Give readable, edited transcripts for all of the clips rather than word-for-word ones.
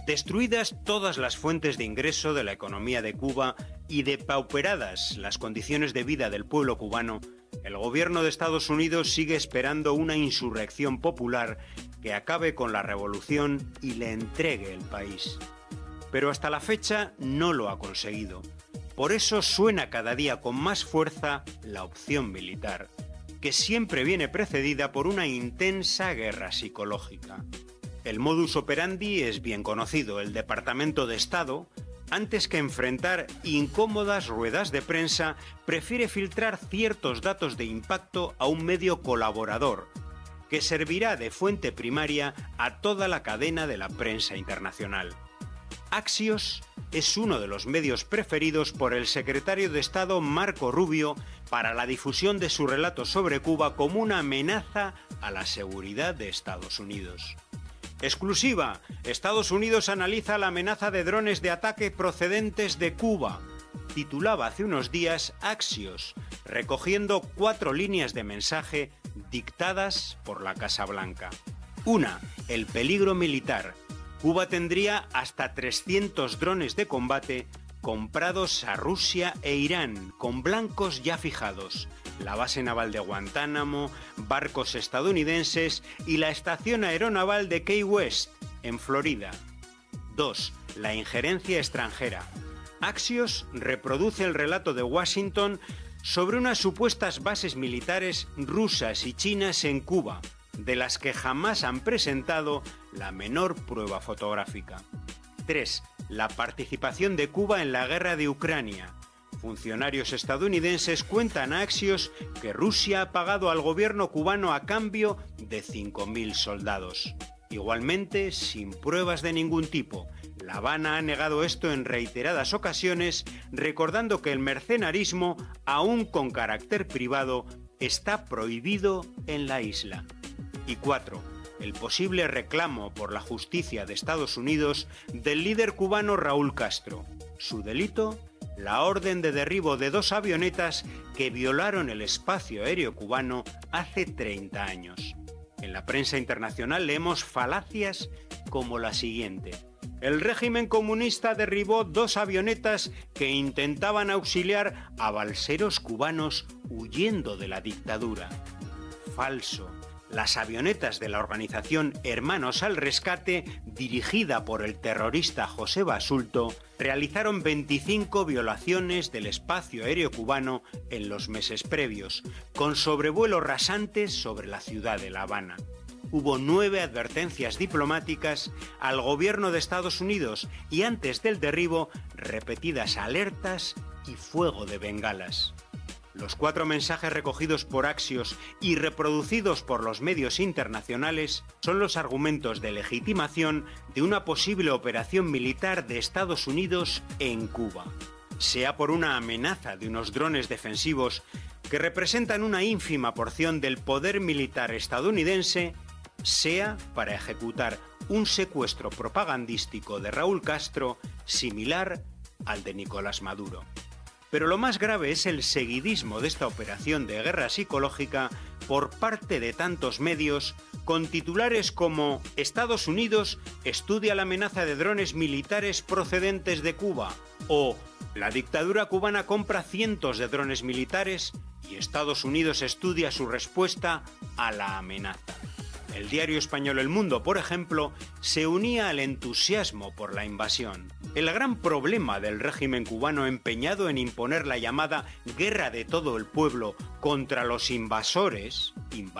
Destruidas todas las fuentes de ingreso de la economía de Cuba y depauperadas las condiciones de vida del pueblo cubano, el gobierno de Estados Unidos sigue esperando una insurrección popular que acabe con la revolución y le entregue el país. Pero hasta la fecha no lo ha conseguido. Por eso suena cada día con más fuerza la opción militar, que siempre viene precedida por una intensa guerra psicológica. El modus operandi es bien conocido. El Departamento de Estado, antes que enfrentar incómodas ruedas de prensa, prefiere filtrar ciertos datos de impacto a un medio colaborador, que servirá de fuente primaria a toda la cadena de la prensa internacional. Axios es uno de los medios preferidos por el secretario de Estado Marco Rubio para la difusión de su relato sobre Cuba como una amenaza a la seguridad de Estados Unidos. Exclusiva. Estados Unidos analiza la amenaza de drones de ataque procedentes de Cuba. Titulaba hace unos días Axios, recogiendo 4 líneas de mensaje dictadas por la Casa Blanca. 1. El peligro militar. Cuba tendría hasta 300 drones de combate comprados a Rusia e Irán, con blancos ya fijados: la base naval de Guantánamo, barcos estadounidenses y la estación aeronaval de Key West, en Florida. 2. La injerencia extranjera. Axios reproduce el relato de Washington sobre unas supuestas bases militares rusas y chinas en Cuba, de las que jamás han presentado la menor prueba fotográfica. 3. La participación de Cuba en la guerra de Ucrania. Funcionarios estadounidenses cuentan a Axios que Rusia ha pagado al gobierno cubano a cambio de 5.000 soldados. Igualmente, sin pruebas de ningún tipo, La Habana ha negado esto en reiteradas ocasiones, recordando que el mercenarismo, aún con carácter privado, está prohibido en la isla. Y 4. El posible reclamo por la justicia de Estados Unidos del líder cubano Raúl Castro. Su delito: la orden de derribo de 2 avionetas que violaron el espacio aéreo cubano hace 30 años. En la prensa internacional leemos falacias como la siguiente: el régimen comunista derribó 2 avionetas que intentaban auxiliar a balseros cubanos huyendo de la dictadura. Falso. Las avionetas de la organización Hermanos al Rescate, dirigida por el terrorista José Basulto, realizaron 25 violaciones del espacio aéreo cubano en los meses previos, con sobrevuelos rasantes sobre la ciudad de La Habana. Hubo 9 advertencias diplomáticas al gobierno de Estados Unidos y antes del derribo, repetidas alertas y fuego de bengalas. Los 4 mensajes recogidos por Axios y reproducidos por los medios internacionales son los argumentos de legitimación de una posible operación militar de Estados Unidos en Cuba. Sea por una amenaza de unos drones defensivos que representan una ínfima porción del poder militar estadounidense, sea para ejecutar un secuestro propagandístico de Raúl Castro similar al de Nicolás Maduro. Pero lo más grave es el seguidismo de esta operación de guerra psicológica por parte de tantos medios, con titulares como «Estados Unidos estudia la amenaza de drones militares procedentes de Cuba» o «La dictadura cubana compra cientos de drones militares y Estados Unidos estudia su respuesta a la amenaza». El diario español El Mundo, por ejemplo, se unía al entusiasmo por la invasión. El gran problema del régimen cubano empeñado en imponer la llamada guerra de todo el pueblo contra los invasores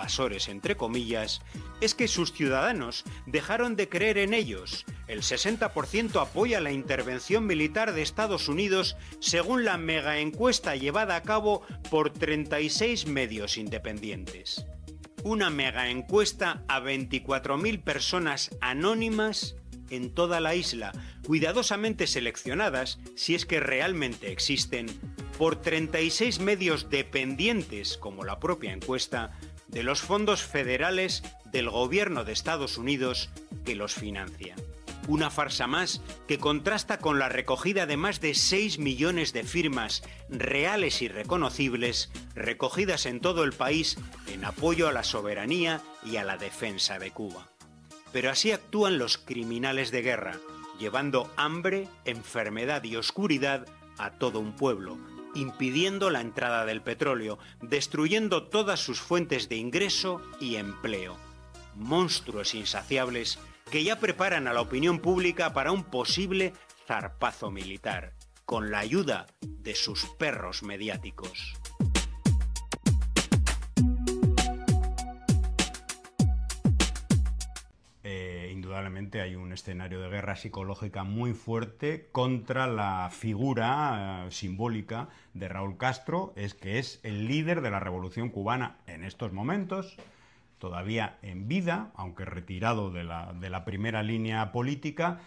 entre comillas, es que sus ciudadanos dejaron de creer en ellos. El 60% apoya la intervención militar de Estados Unidos según la mega encuesta llevada a cabo por 36 medios independientes. Una mega encuesta a 24.000 personas anónimas en toda la isla, cuidadosamente seleccionadas, si es que realmente existen, por 36 medios dependientes, como la propia encuesta, de los fondos federales del gobierno de Estados Unidos que los financia. Una farsa más que contrasta con la recogida de más de 6 millones de firmas reales y reconocibles recogidas en todo el país en apoyo a la soberanía y a la defensa de Cuba. Pero así actúan los criminales de guerra, llevando hambre, enfermedad y oscuridad a todo un pueblo, impidiendo la entrada del petróleo, destruyendo todas sus fuentes de ingreso y empleo. Monstruos insaciables que ya preparan a la opinión pública para un posible zarpazo militar, con la ayuda de sus perros mediáticos. Indudablemente hay un escenario de guerra psicológica muy fuerte contra la figura simbólica de Raúl Castro, que es el líder de la revolución cubana en estos momentos, todavía en vida, aunque retirado de la primera línea política.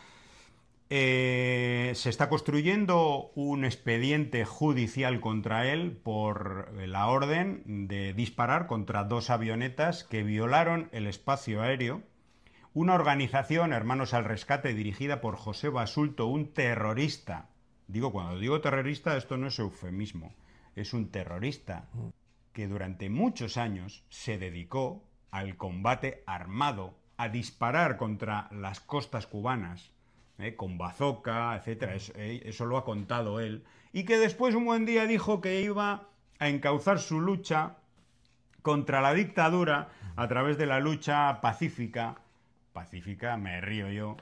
Se está construyendo un expediente judicial contra él por la orden de disparar contra 2 avionetas que violaron el espacio aéreo. Una organización, Hermanos al Rescate, dirigida por José Basulto, un terrorista. Cuando digo terrorista, esto no es eufemismo, es un terrorista que durante muchos años se dedicó al combate armado, a disparar contra las costas cubanas, con bazooka, etc. Eso lo ha contado él. Y que después un buen día dijo que iba a encauzar su lucha contra la dictadura a través de la lucha pacífica, me río yo,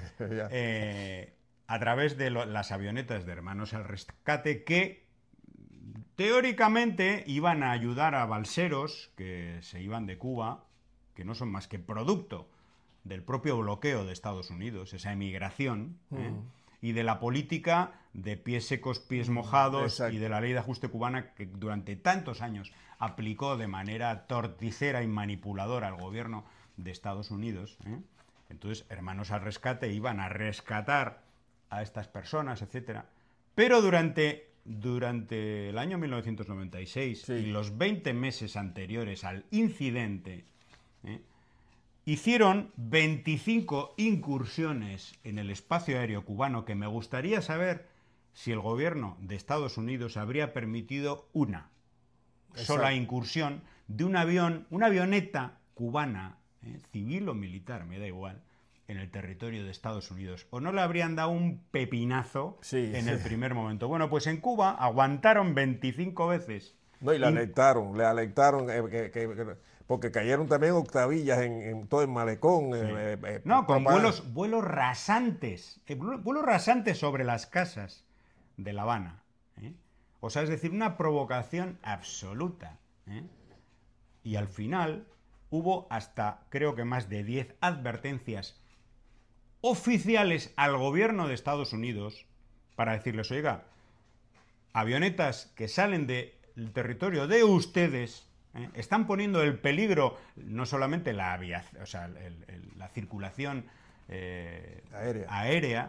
a través de las avionetas de Hermanos al Rescate, que teóricamente iban a ayudar a balseros que se iban de Cuba, que no son más que producto del propio bloqueo de Estados Unidos, esa emigración, y de la política de pies secos, pies mojados, y de la ley de ajuste cubana que durante tantos años aplicó de manera torticera y manipuladora al gobierno de Estados Unidos. Entonces, Hermanos al Rescate iban a rescatar a estas personas, etcétera. Pero durante el año 1996 y los 20 meses anteriores al incidente, hicieron 25 incursiones en el espacio aéreo cubano, que me gustaría saber si el gobierno de Estados Unidos habría permitido una sola incursión de un avión, una avioneta cubana, civil o militar, me da igual, en el territorio de Estados Unidos. ¿O no le habrían dado un pepinazo en el primer momento? Bueno, pues en Cuba aguantaron 25 veces. No, y le alertaron, porque cayeron también octavillas en todo el malecón. No, con vuelos rasantes, vuelos rasantes sobre las casas de La Habana. O sea, es decir, una provocación absoluta. Y al final hubo hasta, creo que más de 10 advertencias oficiales al gobierno de Estados Unidos para decirles: oiga, avionetas que salen del territorio de ustedes están poniendo en peligro no solamente la aviación, o sea, la circulación aérea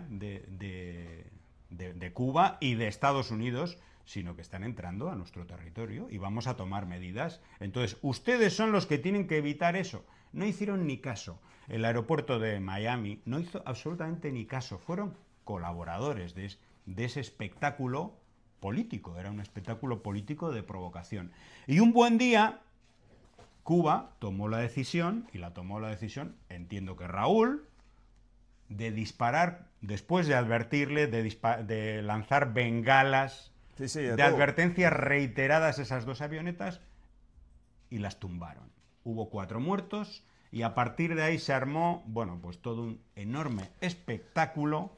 de Cuba y de Estados Unidos, sino que están entrando a nuestro territorio y vamos a tomar medidas. Entonces, ustedes son los que tienen que evitar eso. No hicieron ni caso. El aeropuerto de Miami no hizo absolutamente ni caso. Fueron colaboradores de ese espectáculo político. Era un espectáculo político de provocación. Y un buen día, Cuba tomó la decisión, entiendo que Raúl, de disparar, después de advertirle, de lanzar bengalas, de advertencias reiteradas esas 2 avionetas, y las tumbaron. Hubo 4 muertos y a partir de ahí se armó, bueno, pues todo un enorme espectáculo.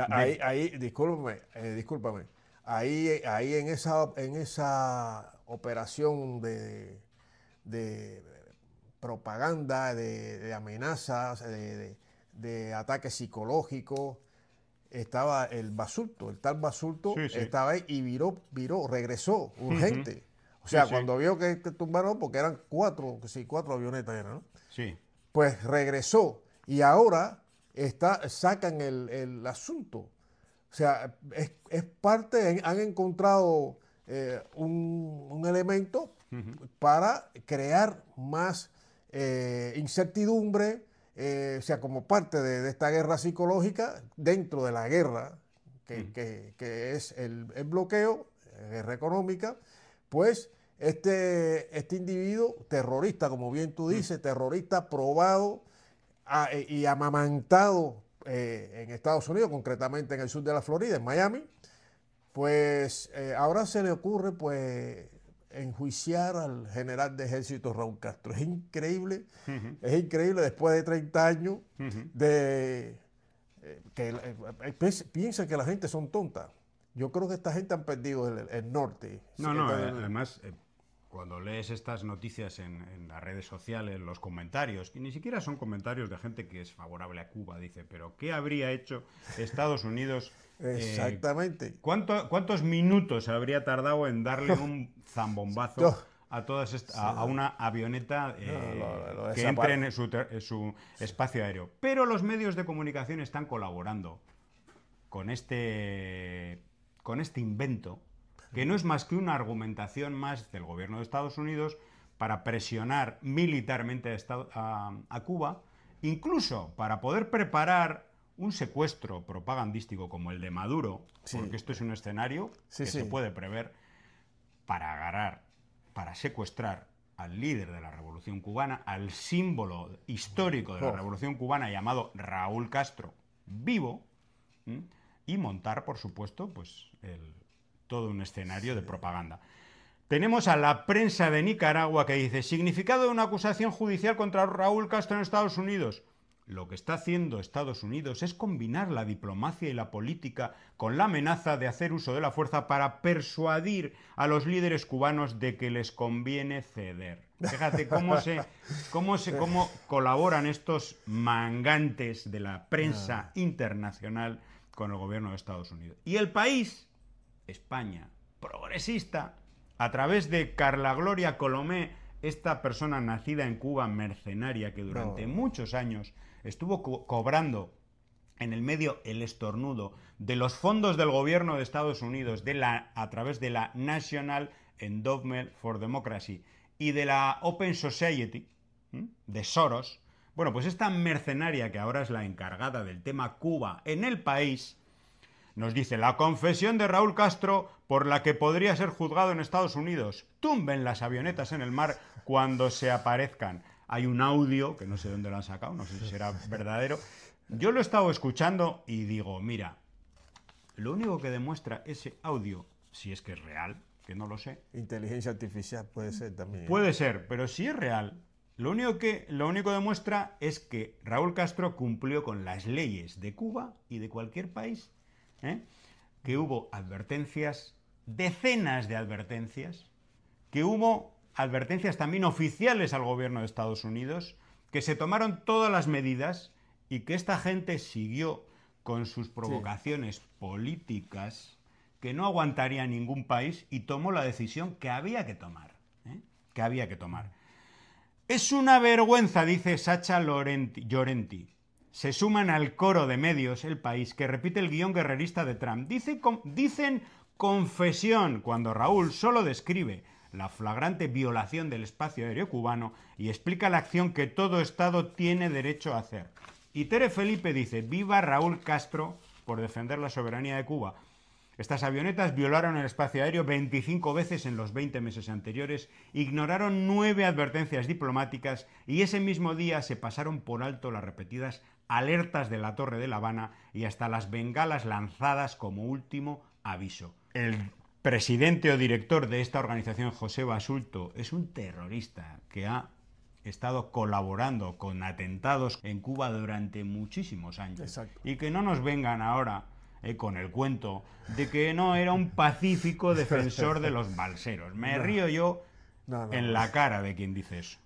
Discúlpame. Ahí en esa operación de propaganda, de amenazas, de ataques psicológicos, estaba el tal Basulto, estaba ahí y regresó urgente. O sea, cuando vio que tumbaron, porque eran 4 avionetas, ¿no? Sí. Pues regresó y ahora sacan el asunto. O sea, es parte, han encontrado un elemento para crear más incertidumbre, o sea, como parte de esta guerra psicológica, dentro de la guerra, que es el bloqueo, guerra económica, pues este individuo terrorista, como bien tú dices, terrorista probado y amamantado en Estados Unidos, concretamente en el sur de la Florida, en Miami, pues ahora se le ocurre pues enjuiciar al general de ejército Raúl Castro. Es increíble después de 30 años de piensa que la gente son tontas. Yo creo que esta gente han perdido el norte. Además, cuando lees estas noticias en las redes sociales, los comentarios, y ni siquiera son comentarios de gente que es favorable a Cuba, dice, pero ¿qué habría hecho Estados Unidos? Exactamente. ¿Cuántos minutos habría tardado en darle un zambombazo a una avioneta que entre en su espacio aéreo? Pero los medios de comunicación están colaborando con este invento, que no es más que una argumentación más del gobierno de Estados Unidos para presionar militarmente a Cuba, incluso para poder preparar un secuestro propagandístico como el de Maduro, porque esto es un escenario que se puede prever, para agarrar, para secuestrar al líder de la Revolución Cubana, al símbolo histórico de la Revolución Cubana llamado Raúl Castro, vivo, y montar, por supuesto, pues todo un escenario de propaganda. Tenemos a la prensa de Nicaragua que dice: significado de una acusación judicial contra Raúl Castro en Estados Unidos. Lo que está haciendo Estados Unidos es combinar la diplomacia y la política con la amenaza de hacer uso de la fuerza para persuadir a los líderes cubanos de que les conviene ceder. Fíjate cómo colaboran estos mangantes de la prensa internacional con el gobierno de Estados Unidos. Y el país, España, progresista, a través de Carla Gloria Colomé, esta persona nacida en Cuba, mercenaria, que durante muchos años estuvo cobrando en el medio el estornudo de los fondos del gobierno de Estados Unidos a través de la National Endowment for Democracy y de la Open Society de Soros. Bueno, pues esta mercenaria, que ahora es la encargada del tema Cuba en el país, nos dice: la confesión de Raúl Castro por la que podría ser juzgado en Estados Unidos. Tumben las avionetas en el mar cuando se aparezcan. Hay un audio, que no sé dónde lo han sacado, no sé si será verdadero. Yo lo he estado escuchando y digo, mira, lo único que demuestra ese audio, si es que es real, que no lo sé. Inteligencia artificial puede ser también. Puede ser, pero si es real, lo único que demuestra es que Raúl Castro cumplió con las leyes de Cuba y de cualquier país, que hubo advertencias, decenas de advertencias, que hubo advertencias también oficiales al gobierno de Estados Unidos, que se tomaron todas las medidas y que esta gente siguió con sus provocaciones políticas que no aguantaría ningún país, y tomó la decisión que había que tomar. Que había que tomar. Es una vergüenza, dice Sacha Llorenti. Se suman al coro de medios El País, que repite el guión guerrerista de Trump. Dicen confesión, cuando Raúl solo describe la flagrante violación del espacio aéreo cubano y explica la acción que todo Estado tiene derecho a hacer. Y Tere Felipe dice: viva Raúl Castro por defender la soberanía de Cuba. Estas avionetas violaron el espacio aéreo 25 veces en los 20 meses anteriores, ignoraron 9 advertencias diplomáticas y ese mismo día se pasaron por alto las repetidas alertas de la Torre de La Habana y hasta las bengalas lanzadas como último aviso. El presidente o director de esta organización, José Basulto, es un terrorista que ha estado colaborando con atentados en Cuba durante muchísimos años. Exacto. Y que no nos vengan ahora con el cuento de que no era un pacífico defensor de los balseros. Me río yo en la cara de quien dice eso.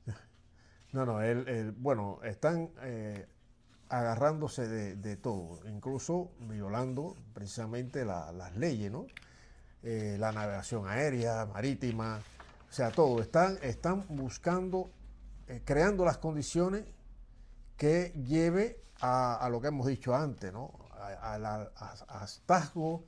Bueno, están agarrándose de todo, incluso violando precisamente las leyes, ¿no? La navegación aérea, marítima, o sea, todo. Están buscando, creando las condiciones que lleve a lo que hemos dicho antes, ¿no? Al hartazgo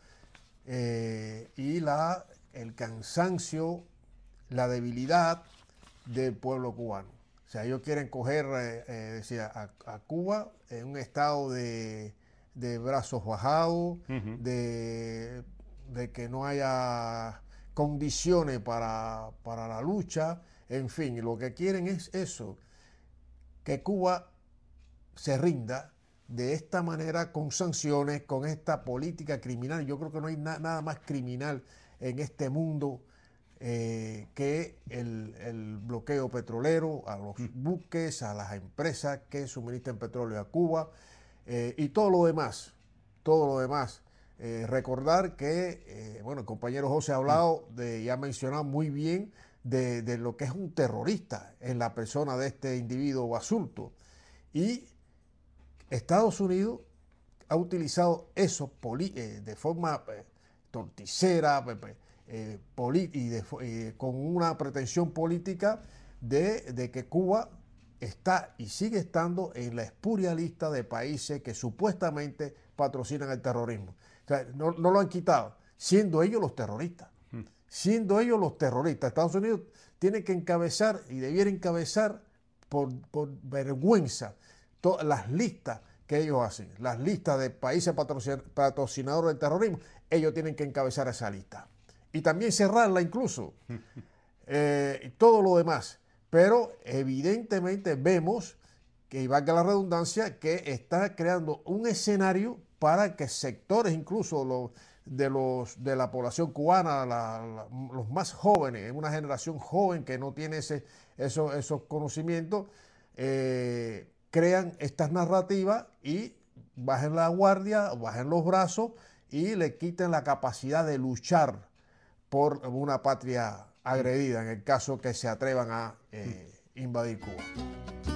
y el cansancio, la debilidad del pueblo cubano. O sea, ellos quieren coger a Cuba en un estado de brazos bajados, de que no haya condiciones para la lucha, en fin, lo que quieren es eso, que Cuba se rinda de esta manera, con sanciones, con esta política criminal. Yo creo que no hay nada más criminal en este mundo que el bloqueo petrolero a los buques, a las empresas que suministran petróleo a Cuba y todo lo demás. Recordar que, bueno, el compañero José ha hablado y ha mencionado muy bien de lo que es un terrorista en la persona de este individuo Basulto. Y Estados Unidos ha utilizado eso de forma torticera con una pretensión política de que Cuba está y sigue estando en la espuria lista de países que supuestamente patrocinan el terrorismo. O sea, no lo han quitado, siendo ellos los terroristas. Siendo ellos los terroristas. Estados Unidos tiene que encabezar y debiera encabezar por vergüenza todas las listas que ellos hacen, las listas de países patrocinadores del terrorismo. Ellos tienen que encabezar esa lista y también cerrarla incluso, todo lo demás. Pero evidentemente vemos que, y valga la redundancia, que está creando un escenario para que sectores incluso de la población cubana, los más jóvenes, una generación joven que no tiene esos conocimientos, crean estas narrativas y bajen la guardia, bajen los brazos y le quiten la capacidad de luchar por una patria agredida, en el caso que se atrevan a invadir Cuba.